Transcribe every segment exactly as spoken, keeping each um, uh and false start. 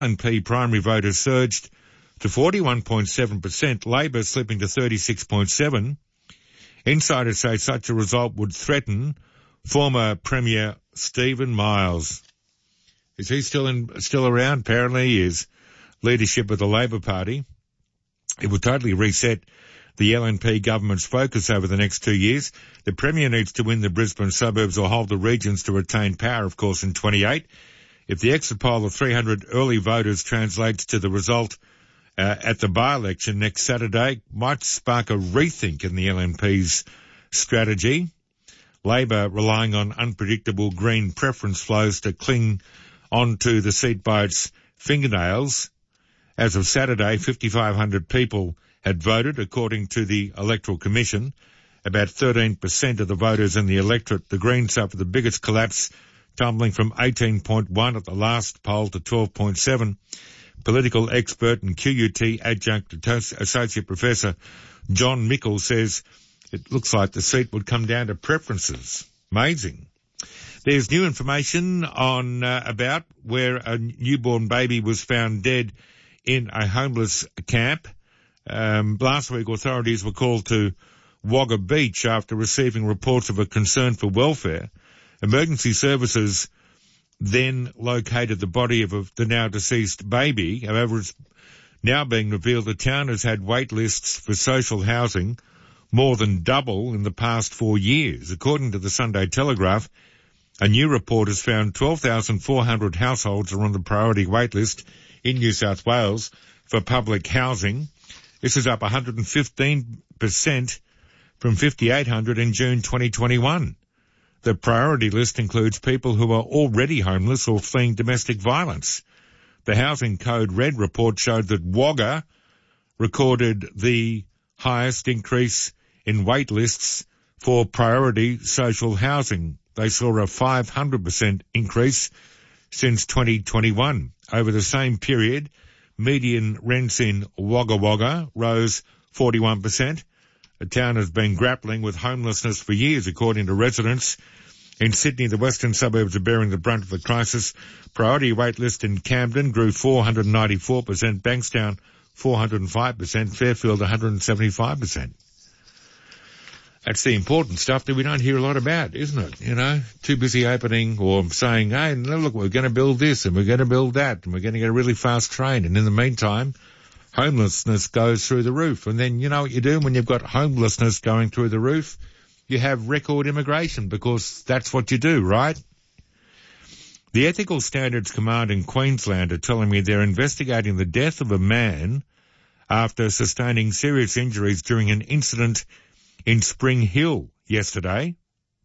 L N P primary voters surged to forty-one point seven percent, Labor slipping to thirty-six point seven percent. Insiders say such a result would threaten former Premier Stephen Miles. Is he still in, still around? Apparently he is. Leadership of the Labor Party. It would totally reset the L N P government's focus over the next two years. The Premier needs to win the Brisbane suburbs or hold the regions to retain power, of course, in twenty-eight. If the exit poll of three hundred early voters translates to the result uh, at the by-election next Saturday, might spark a rethink in the L N P's strategy. Labor relying on unpredictable green preference flows to cling onto the seat by its fingernails. As of Saturday, fifty-five hundred people had voted, according to the Electoral Commission. About thirteen percent of the voters in the electorate. The Greens suffered the biggest collapse, tumbling from eighteen point one at the last poll to twelve point seven. Political expert and Q U T adjunct associate professor John Mickle says it looks like the seat would come down to preferences. Amazing. There's new information on uh, about where a newborn baby was found dead in a homeless camp. Um, last week, authorities were called to Wagga Beach after receiving reports of a concern for welfare. Emergency services then located the body of a, the now deceased baby. However, it's now being revealed the town has had wait lists for social housing more than double in the past four years. According to the Sunday Telegraph, a new report has found twelve thousand four hundred households are on the priority wait list in New South Wales for public housing. This is up one hundred fifteen percent from five thousand eight hundred in June twenty twenty-one. The priority list includes people who are already homeless or fleeing domestic violence. The Housing Code Red report showed that Wagga recorded the highest increase in wait lists for priority social housing. They saw a five hundred percent increase since twenty twenty-one. Over the same period, median rents in Wagga Wagga rose forty-one percent. The town has been grappling with homelessness for years, according to residents. In Sydney, the western suburbs are bearing the brunt of the crisis. Priority wait list in Camden grew four hundred ninety-four percent, Bankstown four hundred five percent, Fairfield one hundred seventy-five percent. That's the important stuff that we don't hear a lot about, isn't it? You know, too busy opening or saying, hey, look, we're going to build this and we're going to build that and we're going to get a really fast train. And in the meantime, homelessness goes through the roof. And then you know what you do when you've got homelessness going through the roof? You have record immigration because that's what you do, right? The Ethical Standards Command in Queensland are telling me they're investigating the death of a man after sustaining serious injuries during an incident in Spring Hill yesterday.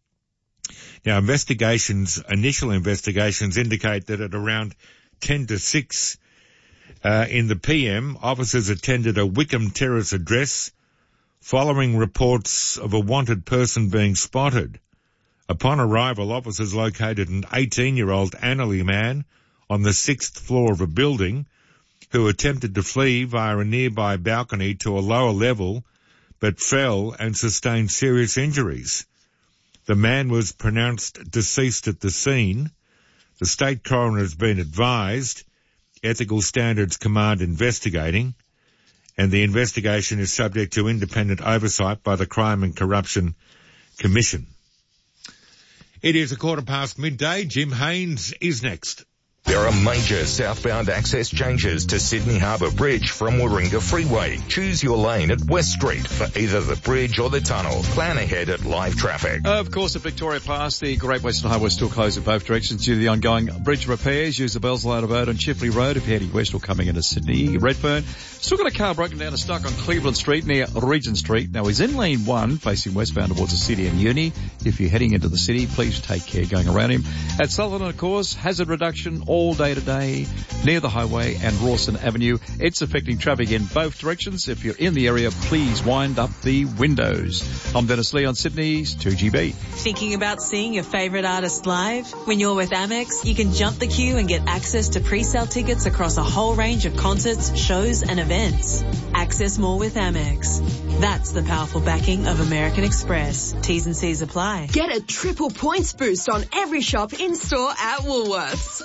Now, investigations, initial investigations indicate that at around ten to six uh, in the P M, officers attended a Wickham Terrace address following reports of a wanted person being spotted. Upon arrival, officers located an eighteen-year-old Annerley man on the sixth floor of a building who attempted to flee via a nearby balcony to a lower level but fell and sustained serious injuries. The man was pronounced deceased at the scene. The state coroner has been advised. Ethical Standards Command investigating, and the investigation is subject to independent oversight by the Crime and Corruption Commission. It is a quarter past midday. Jim Haynes is next. There are major southbound access changes to Sydney Harbour Bridge from Warringah Freeway. Choose your lane at West Street for either the bridge or the tunnel. Plan ahead at live traffic. Uh, of course, at Victoria Pass, the Great Western Highway is still closed in both directions due to the ongoing bridge repairs. Use the Bellslow Road on Chifley Road if you're heading west or coming into Sydney. Redfern, still got a car broken down and stuck on Cleveland Street near Regent Street. Now, he's in lane one, facing westbound towards the city and uni. If you're heading into the city, please take care going around him. At Sutherland, of course, hazard reduction all day today near the highway and Rawson Avenue. It's affecting traffic in both directions. If you're in the area, please wind up the windows. I'm Dennis Lee on Sydney's two G B. Thinking about seeing your favourite artist live? When you're with Amex, you can jump the queue and get access to pre-sale tickets across a whole range of concerts, shows and events. Access more with Amex. That's the powerful backing of American Express. T's and C's apply. Get a triple points boost on every shop in-store at Woolworths. Just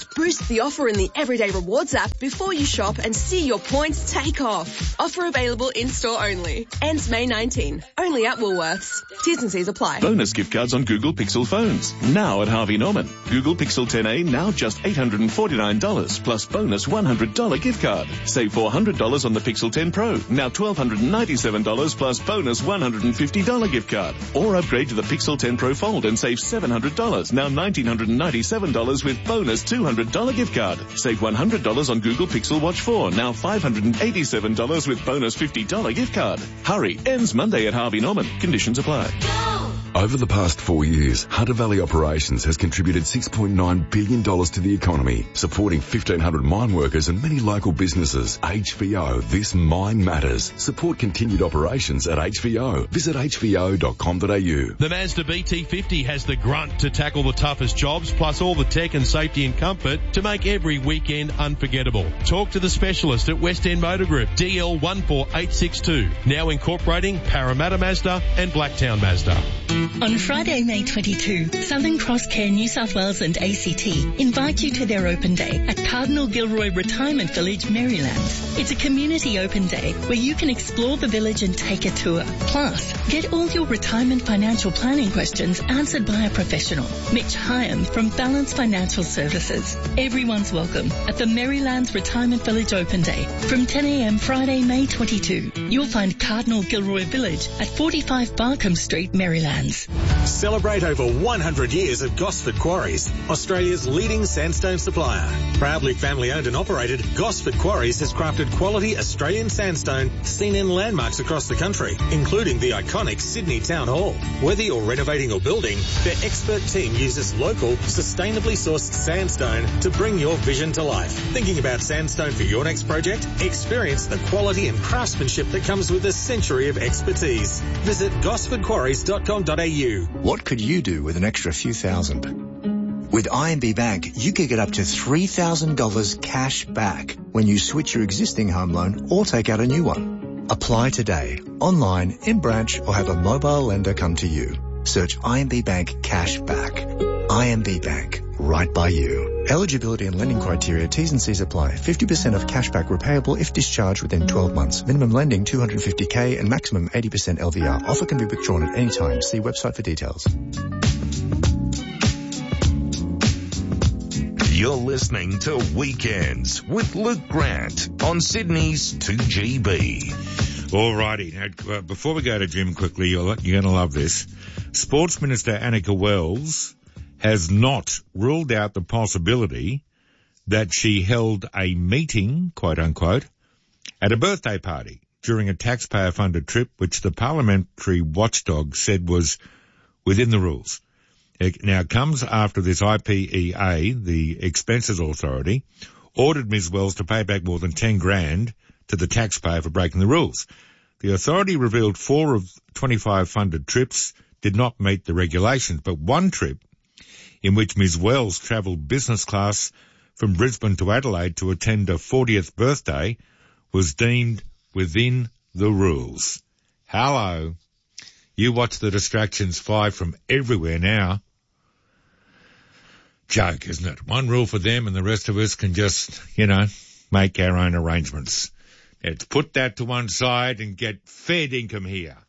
Boost the offer in the Everyday Rewards app before you shop and see your points take off. Offer available in-store only. Ends May nineteenth. Only at Woolworths. T's and C's apply. Bonus gift cards on Google Pixel phones. Now at Harvey Norman. Google Pixel ten A now just eight hundred forty-nine dollars plus bonus one hundred dollars gift card. Save four hundred dollars on the Pixel ten Pro. Now one thousand two hundred ninety-seven dollars plus bonus one hundred fifty dollars gift card. Or upgrade to the Pixel ten Pro Fold and save seven hundred dollars. Now one thousand nine hundred ninety-seven dollars with bonus two hundred dollars gift card. Save one hundred dollars on Google Pixel Watch four. Now five hundred eighty-seven dollars with bonus fifty dollars gift card. Hurry. Ends Monday at Harvey Norman. Conditions apply. Over the past four years, Hunter Valley Operations has contributed six point nine billion dollars to the economy, supporting fifteen hundred mine workers and many local businesses. H V O, this mine matters. Support continued operations at H V O. Visit h v o dot com dot a u. The Mazda B T fifty has the grunt to tackle the toughest jobs, plus all the tech and safety and comfort to make every weekend unforgettable. Talk to the specialist at West End Motor Group, D L one four eight six two, now incorporating Parramatta Mazda and Blacktown Mazda. On Friday, May twenty-second, Southern Cross Care New South Wales and A C T invite you to their open day at Cardinal Gilroy Retirement Village, Marylands. It's a community open day where you can explore the village and take a tour. Plus, get all your retirement financial planning questions answered by a professional. Mitch Hyam from Balance Financial Services. Everyone's welcome at the Marylands Retirement Village Open Day from ten a m Friday, May twenty-second. You'll find Cardinal Gilroy Village at forty-five Barkham Street, Marylands. Celebrate over one hundred years of Gosford Quarries, Australia's leading sandstone supplier. Proudly family owned and operated, Gosford Quarries has crafted quality Australian sandstone seen in landmarks across the country, including the iconic Sydney Town Hall. Whether you're renovating or building, their expert team uses local, sustainably sourced sandstone to bring your vision to life. Thinking about sandstone for your next project? Experience the quality and craftsmanship that comes with a century of expertise. Visit gosford quarries dot com dot a u. What could you do with an extra few thousand? With I M B Bank, you could get up to three thousand dollars cash back when you switch your existing home loan or take out a new one. Apply today, online, in branch, or have a mobile lender come to you. Search I M B Bank Cash Back. I M B Bank, right by you. Eligibility and lending criteria, T's and C's apply. fifty percent of cashback repayable if discharged within twelve months. Minimum lending two hundred fifty thousand and maximum eighty percent L V R. Offer can be withdrawn at any time. See website for details. You're listening to Weekends with Luke Grant on Sydney's two G B. Alrighty, now, uh, before we go to Jim quickly, you're, you're going to love this. Sports Minister Annika Wells has not ruled out the possibility that she held a meeting, quote unquote, at a birthday party during a taxpayer-funded trip, which the parliamentary watchdog said was within the rules. It now comes after this I P E A, the Expenses Authority, ordered Miz Wells to pay back more than ten grand to the taxpayer for breaking the rules. The authority revealed four of twenty-five funded trips did not meet the regulations, but one trip in which Miz Wells travelled business class from Brisbane to Adelaide to attend a fortieth birthday was deemed within the rules. Hello. You watch the distractions fly from everywhere now. Joke, isn't it? One rule for them and the rest of us can just, you know, make our own arrangements. Let's put that to one side and get fair dinkum here.